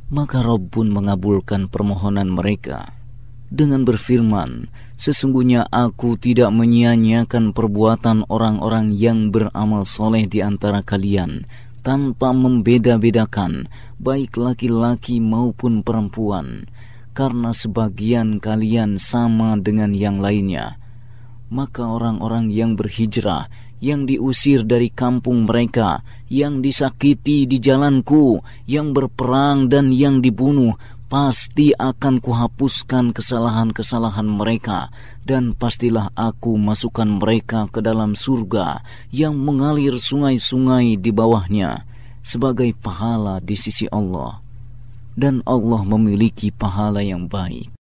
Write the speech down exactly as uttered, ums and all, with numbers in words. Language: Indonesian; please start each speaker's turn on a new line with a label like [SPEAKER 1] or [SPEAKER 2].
[SPEAKER 1] Maka Rabb pun mengabulkan permohonan mereka dengan berfirman, sesungguhnya aku tidak menyia-nyiakan perbuatan orang-orang yang beramal soleh di antara kalian tanpa membeda-bedakan baik laki-laki maupun perempuan, karena sebagian kalian sama dengan yang lainnya. Maka orang-orang yang berhijrah, yang diusir dari kampung mereka, yang disakiti di jalanku, yang berperang dan yang dibunuh, pasti akan kuhapuskan kesalahan-kesalahan mereka, dan pastilah aku masukkan mereka ke dalam surga yang mengalir sungai-sungai di bawahnya sebagai pahala di sisi Allah. Dan Allah memiliki pahala yang baik.